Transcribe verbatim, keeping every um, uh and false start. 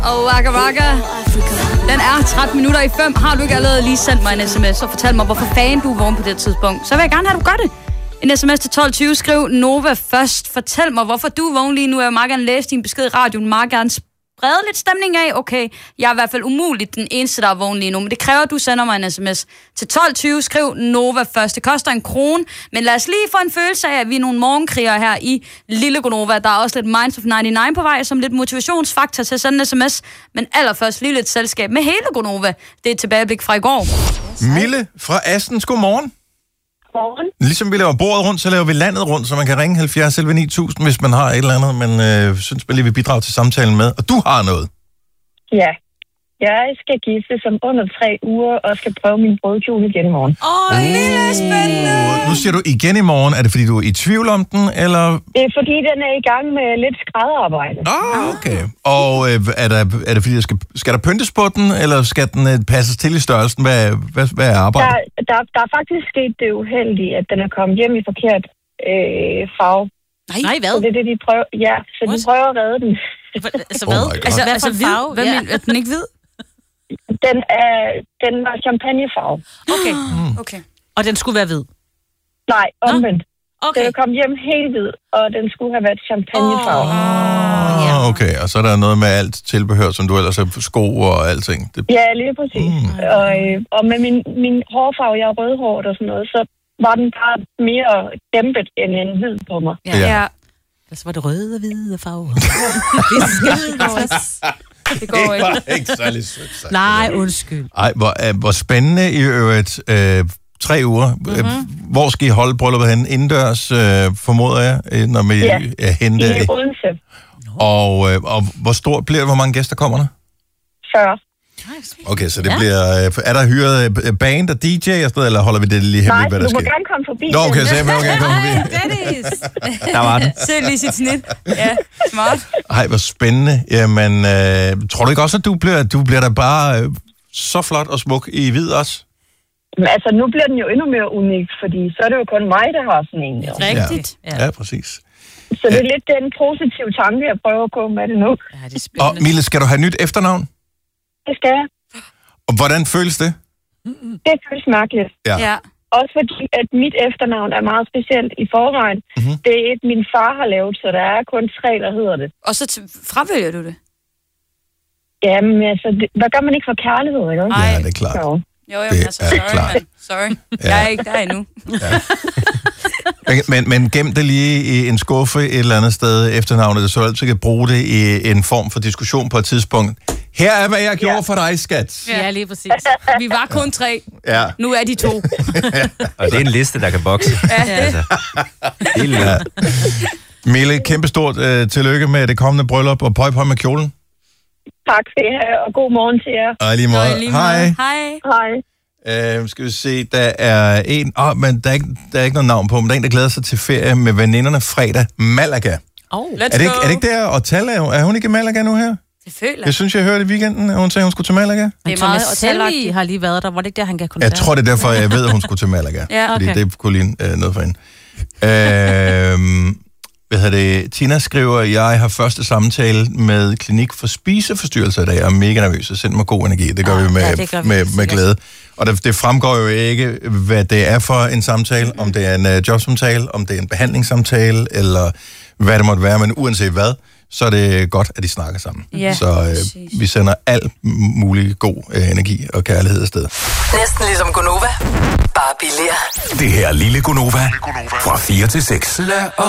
Og Waka Waka. Den er tretten minutter i fem. Har du ikke allerede lige sendt mig en sms og fortalt mig, hvorfor fanden du er vågen på det tidspunkt? Så vil jeg gerne have, at du gør det. En sms til tolv tyve. Skriv Nova først. Fortæl mig, hvorfor du er vågen lige nu. Jeg vil meget gerne læse din besked i radioen. Meget gerne sprede lidt stemning af. Okay, jeg er i hvert fald umuligt den eneste, der er vågen lige nu. Men det kræver, at du sender mig en sms til tolv tyve. Skriv Nova først. Det koster en krone. Men lad os lige få en følelse af, at vi er nogle morgenkrigere her i Lille Gonova. Der er også lidt Minds of nioghalvfems på vej, som lidt motivationsfaktor til at sende en sms. Men allerførst lige lidt selskab med hele Gonova. Det er et tilbageblik fra i går. Mille fra Astens, godmorgen. Morgen. Ligesom vi laver bordet rundt, så laver vi landet rundt, så man kan ringe halvfjerds elleve ni tusind, hvis man har et eller andet, men øh, synes man lige vil bidrage til samtalen med. Og du har noget. Ja. Jeg skal giftes om under tre uger og skal prøve min brudekjole igen i morgen. Åh, oh, lille spændende! Nu siger du igen i morgen. Er det, fordi du er i tvivl om den, eller? Det er, fordi den er i gang med lidt skrædderarbejde. Ah, okay. Og øh, er, der, er det, fordi der skal, skal der pyntes på den, eller skal den øh, passes til i størrelsen? Hvad, hvad, hvad er arbejdet? Der, der, der er faktisk sket det uheldige, at den er kommet hjem i forkert øh, farve. Nej, Nej, hvad? Så det er det, de prøver. Ja, så de prøver at redde den. Altså hvad? Oh altså, hvad altså for hvid? farve? Hvad Ja. mener, er den ikke hvid? Den er, den var champagnefarve. Okay. Okay. Og den skulle være hvid? Nej, omvendt. Okay. Den er kommet hjem helt hvid, og den skulle have været champagnefarve. Oh, ja. Ah, okay, og så er der noget med alt tilbehør, som du ellers har sko og alting. Det... Ja, lige præcis. Mm. Og, øh, og med min, min hårfarve, jeg er rødhåret og sådan noget, så var den bare mere dæmpet end en hvid på mig. Ja. Ja. ja. Så var det røde og hvide farver. Det går ikke. Det var ikke særlig sødt sagt. Nej, undskyld. Ej, hvor, øh, hvor spændende i øvrigt. Øh, tre uger. Mm-hmm. Hvor skal I holde brylluppet henne? Indendørs, øh, formoder jeg, øh, når vi Ja. er hente. I Odense. Og, øh, og hvor stort bliver det? Hvor mange gæster kommer der? fyrre. Okay, så det ja. bliver... Øh, er der hyret øh, band og D J og sådan, eller holder vi det lige Nej, hemmeligt, hvad der du må sker? gerne komme forbi. Nå, okay, så jeg vil jo gerne komme forbi. Dennis! Der var den. Se lige sit snit. Ja, smart. Ej, hvor spændende. Jamen, øh, tror du ikke også, at du bliver, du bliver da bare øh, så flot og smuk i hvid også? Men altså, nu bliver den jo endnu mere unik, fordi så er det jo kun mig, der har sådan en. Jo. Rigtigt. Ja, ja præcis. Så det er lidt den positive tanke, jeg prøver at komme med det nu. Ja, det er Og spændende. Mille, skal du have nyt efternavn? Det skal jeg. Og hvordan føles det? Det føles mærkeligt. Ja. Ja. Også fordi, at mit efternavn er meget specielt i forvejen. Mhm. Det er et, min far har lavet, så der er kun tre, der hedder det. Og så t- fravælger du det? Jamen, altså, det, hvad gør man ikke for kærlighed, ikke? Ej. Ja, det er klart. Jo. Jo, jo, Det altså, er sorry, klart. man. Sorry. Ja. Jeg er ikke der endnu. Men, men, men gem det lige i en skuffe et eller andet sted efternavnet, så du altid kan bruge det i en form for diskussion på et tidspunkt. Her er, hvad jeg gjorde Ja. for dig, skat. Ja, lige præcis. Vi var kun tre. Ja. Nu er de to. Og det er en liste, der kan bokse. Ja, det. Altså, helt Ja. Mille, kæmpestort øh, tillykke med det kommende bryllup, og pøj pøj med kjolen. Tak for det her, og god morgen til jer. Og i lige Nå, måde. i lige måde. Hej. Hej. Hej. Øh, skal vi se, der er en... Åh, oh, men der er, ikke, der er ikke noget navn på, men der er en, der glæder sig til ferie med veninderne fredag. Malaga. Oh. Let's Er det, ikke, go. er det ikke der, og Talla, er hun ikke i Malaga nu her? Det føler Jeg synes, jeg hørte i weekenden, at hun sagde, hun skulle til Malaga. Men Det er Thomas meget Selvi hotelagtigt. har lige været der. Var det ikke der, han gav Jeg koncert? tror, det er derfor, jeg ved, at hun skulle til Malaga. Ja, Fordi okay. det kunne ligne øh, noget for hende. Øh, hvad hedder det? Tina skriver, jeg har første samtale med klinik for spiseforstyrrelser i dag. Jeg er mega nervøs, så send mig god energi. Det gør Ah, vi med, ja, det gør vi med, med sikkert. glæde. Og det, det fremgår jo ikke, hvad det er for en samtale, om det er en uh, jobsamtale, om det er en behandlingssamtale, eller hvad det måtte være. Men uanset hvad, så er det godt, at de snakker sammen. Ja, så øh, præcis. vi sender al mulig god øh, energi og kærlighed afsted. Næsten ligesom Gonova, bare billigere. Det her lille Gonova fra fire til seks.